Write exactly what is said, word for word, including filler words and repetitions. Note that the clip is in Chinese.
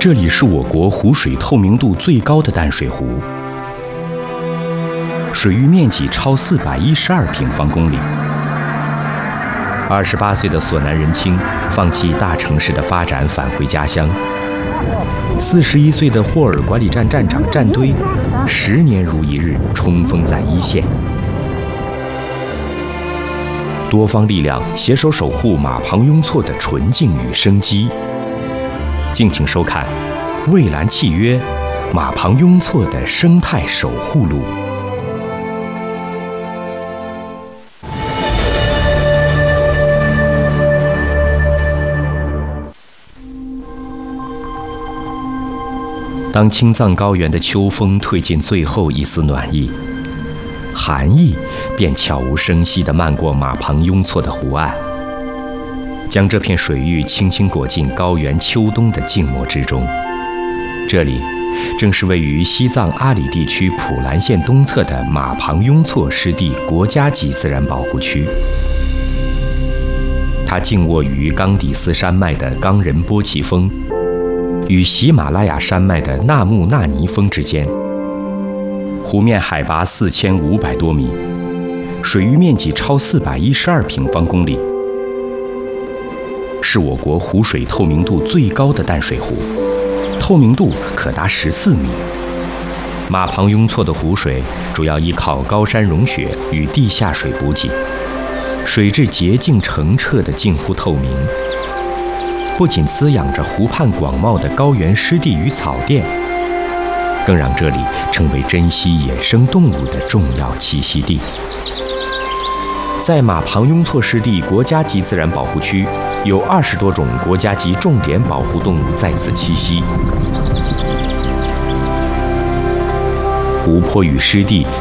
这里是我国湖水透明度最高的淡水湖，水域面积超四百一十二平方公里。二十八岁的索南仁清放弃大城市的发展，返回家乡。四十一岁的霍尔管理站站长战堆，十年如一日冲锋在一线。多方力量携手守护马旁雍措的纯净与生机。敬请收看《蔚蓝契约》马旁雍措的生态守护路。当青藏高原的秋风褪尽最后一丝暖意，寒意便悄无声息地漫过马旁雍措的湖岸，将这片水域轻轻裹进高原秋冬的静默之中。这里正是位于西藏阿里地区普兰县东侧的马旁雍措湿地国家级自然保护区。它静卧于冈底斯山脉的冈仁波齐峰与喜马拉雅山脉的纳木纳尼峰之间，湖面海拔四千五百多米，水域面积超四百一十二平方公里，是我国湖水透明度最高的淡水湖，透明度可达十四米。马旁雍措的湖水主要依靠高山融雪与地下水补给，水质洁净澄澈的近乎透明，不仅滋养着湖畔广袤的高原湿地与草甸，更让这里成为珍稀野生动物的重要栖息地。在马旁雍措湿地国家级自然保护区，有二十多种国家级重点保护动物在此栖息。湖泊与湿地